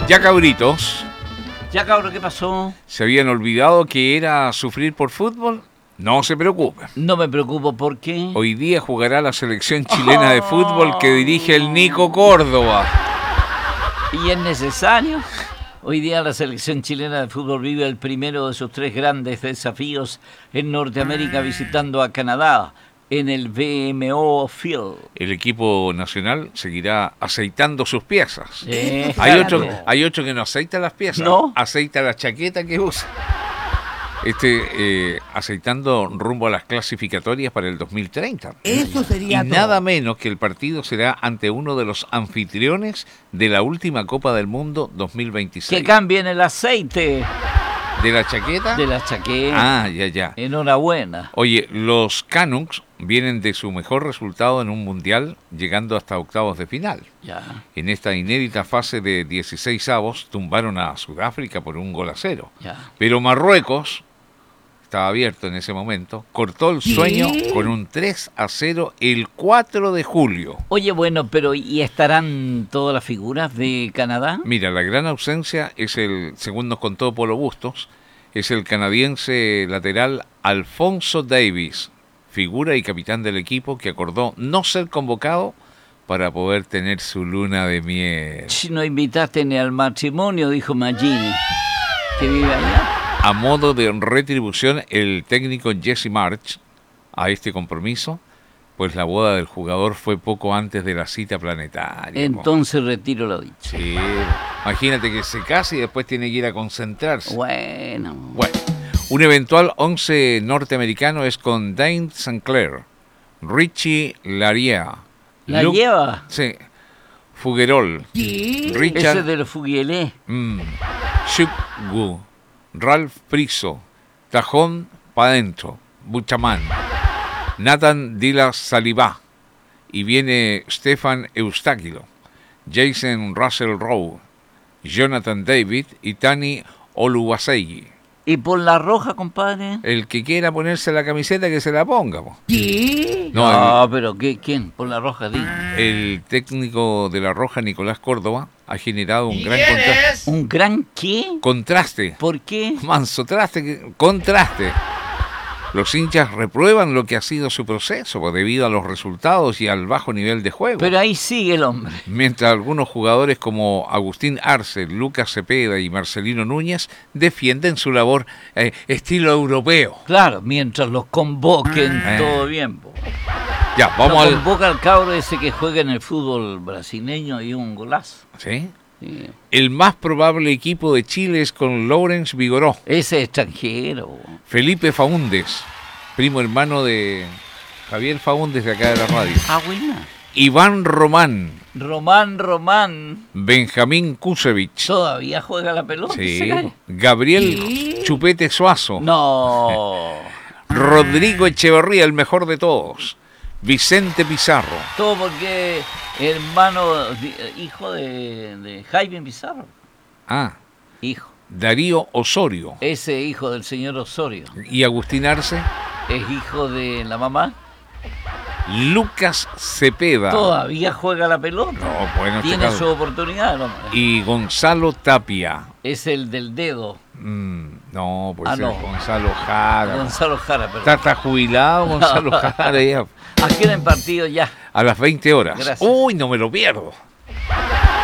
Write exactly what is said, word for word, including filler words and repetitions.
Ya, cabritos, Ya, cabrón, ¿qué pasó? ¿se habían olvidado que era sufrir por fútbol? No se preocupen. No me preocupo, ¿por qué? Hoy día jugará la selección chilena de fútbol que dirige el Nico Córdoba. ¿Y es necesario? Hoy día la selección chilena de fútbol vive el primero de sus tres grandes desafíos en Norteamérica, visitando a Canadá en el B M O Field. El equipo nacional seguirá aceitando sus piezas. Eh, Hay otro, fíjate. hay otro que no aceita las piezas, ¿No? aceita la chaqueta que usa. Este, eh, aceitando rumbo a las clasificatorias para el dos mil treinta. Eso Y sería todo. nada menos que el partido será ante uno de los anfitriones de la última Copa del Mundo dos mil veintiséis. Que cambien el aceite ¿De la chaqueta? de la chaqueta. Ah, ya, ya. Enhorabuena. Oye, los Canucks vienen de su mejor resultado en un mundial, llegando hasta octavos de final. Ya, En esta inédita fase de dieciséis avos, tumbaron a Sudáfrica por un gol a cero. ya. Pero Marruecos, estaba abierto en ese momento, cortó el sueño con un tres a cero el cuatro de julio. Oye, bueno, pero ¿y estarán todas las figuras de Canadá? Mira, la gran ausencia es el, según nos contó Polo Bustos, es el canadiense lateral Alfonso Davis, figura y capitán del equipo que acordó no ser convocado para poder tener su luna de miel. Si no invitaste ni al matrimonio, dijo Magini, que vive allá. A modo de retribución, el técnico Jesse March a este compromiso, pues la boda del jugador fue poco antes de la cita planetaria. po. Entonces retiro lo dicho. Sí, imagínate que se case y después tiene que ir a concentrarse. Bueno. Bueno, un eventual once norteamericano es con Dane Sinclair, Richie Laryea, ¿La Luke- lleva? Sí, Fuguerol, Richard Ese de los Fuguelé. mm, Shuk Gu, Ralph Priso, Tajón Padentro, Buchaman, Nathan Dila Salivá, y viene Stefan Eustáquilo, Jason Russell Rowe, Jonathan David y Tani Oluwasegi. ¿Y por la roja, compadre? El que quiera ponerse la camiseta que se la ponga. po. ¿Qué? No, No, pero ¿qué, ¿quién? Por la roja, di. el, el técnico de la Roja, Nicolás Córdoba, ha generado un gran contra- ¿Un gran qué? contraste. ¿Por qué? Manso traste, que- contraste. Los hinchas reprueban lo que ha sido su proceso pues, debido a los resultados y al bajo nivel de juego. Pero ahí sigue el hombre. Mientras algunos jugadores como Agustín Arce, Lucas Cepeda y Marcelino Núñez defienden su labor eh, estilo europeo. Claro, mientras los convoquen, Eh. todo bien. Po. Ya, Lo vamos al... convoca al cabro ese que juega en el fútbol brasileño y un golazo. ¿Sí? Sí. El más probable equipo de Chile es con Lawrence Vigoró, Ese extranjero. Felipe Faúndez, primo hermano de Javier Faúndez de acá de la radio, Ah, buena. Iván Román, Román Román. Benjamín Kusevich, ¿Todavía juega la pelota? sí, ese gallo? Gabriel Chupete Suazo, No. Rodrigo Echeverría, el mejor de todos, Vicente Pizarro, Todo porque hermano, di- hijo de, de Jaime Pizarro. ah, Hijo. Darío Osorio Ese hijo del señor Osorio. y Agustín Arce, Es hijo de la mamá. Lucas Cepeda Todavía juega la pelota. No, bueno, este Tiene cabrón. su oportunidad, ¿no? y Gonzalo Tapia. Es el del dedo. Mm, no, pues Ah, es no. Gonzalo Jara. Gonzalo Jara, perdón. Está, está jubilado Gonzalo Jara ya. Aquí en partido ya. A las veinte horas. Gracias. Uy, no me lo pierdo.